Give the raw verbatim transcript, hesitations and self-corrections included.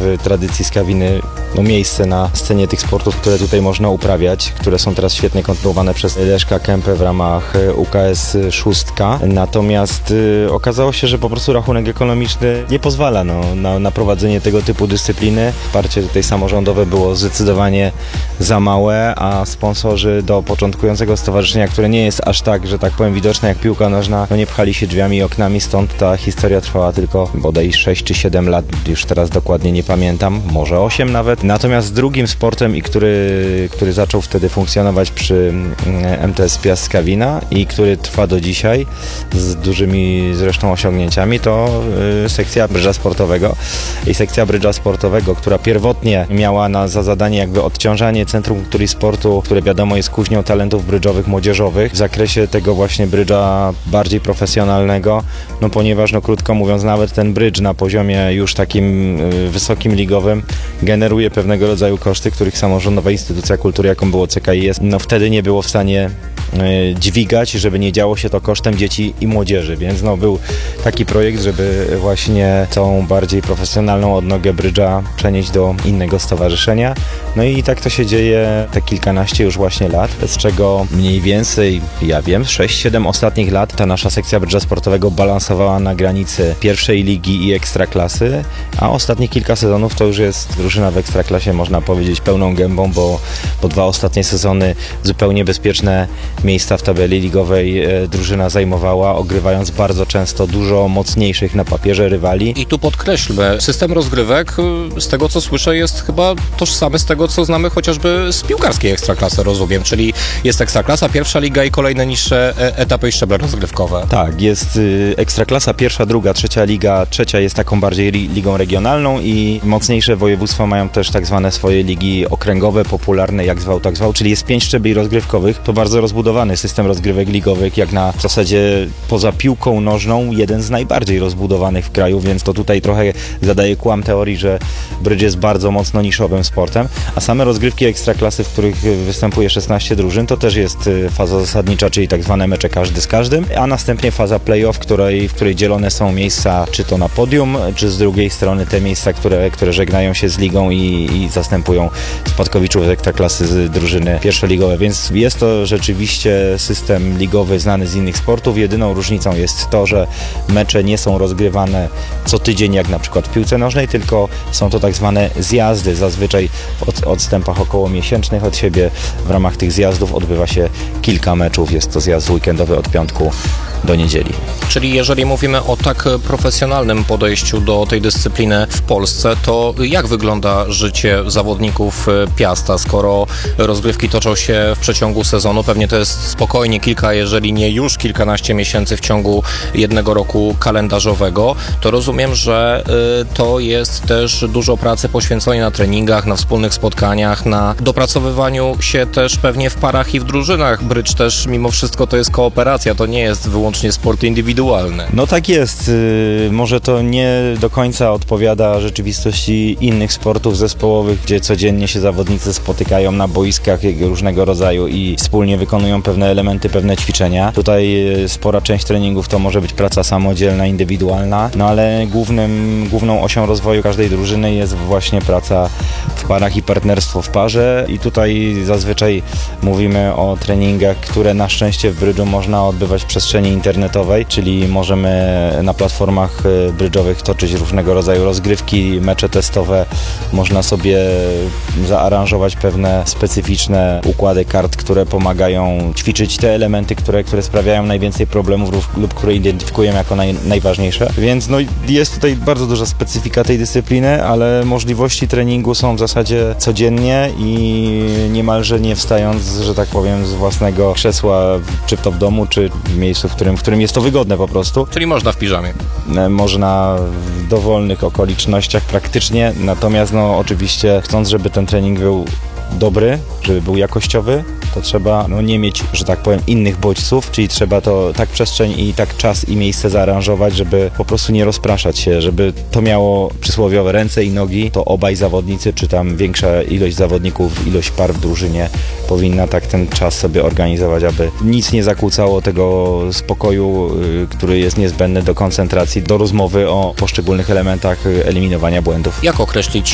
w tradycji Skawiny no, miejsce na scenie tych sportów, które tutaj można uprawiać, które są teraz świetnie kontynuowane przez Leszka Kępę w ramach U K S Szóstka. Natomiast y, okazało się, że po prostu rachunek ekonomiczny nie pozwala no, na, na prowadzenie tego typu dyscypliny. Wsparcie tutaj samorządowe było zdecydowanie za małe, a sponsorzy do początkującego stowarzyszenia, które nie jest aż tak, że tak powiem, widoczne jak piłka nożna, no nie pchali się drzwiami i oknami, stąd ta historia trwała tylko bodaj sześć czy siedem lat, już teraz dokładnie nie pamiętam, może osiem nawet. Natomiast drugim sportem, i który, który zaczął wtedy funkcjonować przy M T S Piast Skawina i który trwa do dzisiaj z dużymi zresztą osiągnięciami, to y, sekcja brydża sportowego. I sekcja brydża sportowego, która pierwotnie miała na, za zadanie jakby odciążanie Centrum Kultury i Sportu, które wiadomo jest kuźnią talentów brydżowych młodzieżowych, w zakresie tego właśnie brydża bardziej profesjonalnego, no ponieważ no krótko mówiąc nawet ten brydż na poziomie już takim y, wysokim ligowym generuje pewnego rodzaju koszty, których samorządowa instytucja kultury, jaką było C K I S, no wtedy nie było w stanie y, dźwigać, żeby nie działo się to kosztem dzieci i młodzieży, więc no był taki projekt, żeby właśnie tą bardziej profesjonalną odnogę brydża przenieść do innego stowarzyszenia. No i tak to się dzieje te kilkanaście już właśnie lat, z czego mniej więcej, ja wiem, sześć siedem ostatnich lat ta nasza sekcja brydża sportowego balansowała na granicy pierwszej ligi i ekstraklasy, a ostatnich kilka sezonów to już jest drużyna w ekstraklasie, można powiedzieć, pełną gębą, bo po dwa ostatnie sezony zupełnie bezpieczne miejsca w tabeli ligowej e, drużyna zajmowała, ogrywając bardzo często dużo mocniejszych na papierze rywali. I tu podkreślmy, system rozgrywek, z tego co słyszę, jest chyba tożsamy z tego, co znamy chociażby z piłkarskiej ekstraklasy, rozumiem, czyli jest ekstraklasa, pierwsza liga i kolejne niższe etapy i szczeble rozgrywkowe. Tak, jest y, ekstraklasa, pierwsza, druga, trzecia liga, trzecia jest taką bardziej li, ligą regionalną i mocniejsze województwa mają też tak zwane swoje ligi okręgowe, popularne, jak zwał, tak zwał, czyli jest pięć szczebli rozgrywkowych, to bardzo rozbudowany system rozgrywek ligowych, jak na w zasadzie poza piłką nożną, jeden z najbardziej rozbudowanych w kraju, więc to tutaj trochę zadaje kłam teorii, że brydż jest bardzo mocno niszowym sportem, a same rozgrywki ekstraklasy, w których występuje szesnaście drużyn, to też jest faza zasadnicza, czyli tak zwane mecze każdy z każdym, a następnie faza play-off, której, w której dzielone są miejsca czy to na podium, czy z drugiej strony te miejsca, które, które żegnają się z ligą i, i zastępują spadkowiczów z ekstraklasy z drużyny pierwszoligowe, więc jest to rzeczywiście system ligowy znany z innych sportów. Jedyną różnicą jest to, że mecze nie są rozgrywane co tydzień, jak na przykład w piłce nożnej, tylko są to tak zwane zjazdy, zazwyczaj w od, odstępach około miesięcznych od siebie. W ramach tych zjazdów odbywa się kilka meczów, jest to zjazd weekendowy od piątku do niedzieli. Czyli jeżeli mówimy o tak profesjonalnym podejściu do tej dyscypliny w Polsce, to jak wygląda życie zawodników Piasta, skoro rozgrywki toczą się w przeciągu sezonu? Pewnie to jest spokojnie kilka, jeżeli nie już kilkanaście miesięcy w ciągu jednego roku kalendarzowego, to rozumiem, że y, to jest też dużo pracy poświęconej na treningach, na wspólnych spotkaniach, na dopracowywaniu się też pewnie w parach i w drużynach. Brydż też mimo wszystko to jest kooperacja, to nie jest wyłącznie sport indywidualny. No tak jest. Może to nie do końca odpowiada rzeczywistości innych sportów zespołowych, gdzie codziennie się zawodnicy spotykają na boiskach różnego rodzaju i wspólnie wykonują pewne elementy, pewne ćwiczenia. Tutaj spora część treningów to może być praca samodzielna, indywidualna, no ale głównym, główną osią rozwoju każdej drużyny jest właśnie praca w parach i partnerstwo w parze i tutaj zazwyczaj mówimy o treningach, które na szczęście w brydżu można odbywać w przestrzeni internetowej, czyli możemy na platformach brydżowych toczyć różnego rodzaju rozgrywki, mecze testowe, można sobie zaaranżować pewne specyficzne układy kart, które pomagają ćwiczyć te elementy, które, które sprawiają najwięcej problemów lub, lub które identyfikujemy jako naj, najważniejsze. Więc no, jest tutaj bardzo duża specyfika tej dyscypliny, ale możliwości treningu są w zasadzie codziennie i niemalże nie wstając, że tak powiem, z własnego krzesła, czy to w domu, czy w miejscu, w którym, w którym jest to wygodne po prostu. Czyli można w piżamie. Można w dowolnych okolicznościach praktycznie, natomiast no oczywiście chcąc, żeby ten trening był dobry, żeby był jakościowy, to trzeba no, nie mieć, że tak powiem, innych bodźców, czyli trzeba to tak przestrzeń i tak czas i miejsce zaaranżować, żeby po prostu nie rozpraszać się, żeby to miało przysłowiowe ręce i nogi, to obaj zawodnicy, czy tam większa ilość zawodników, ilość par w drużynie powinna tak ten czas sobie organizować, aby nic nie zakłócało tego spokoju, y, który jest niezbędny do koncentracji, do rozmowy o poszczególnych elementach eliminowania błędów. Jak określić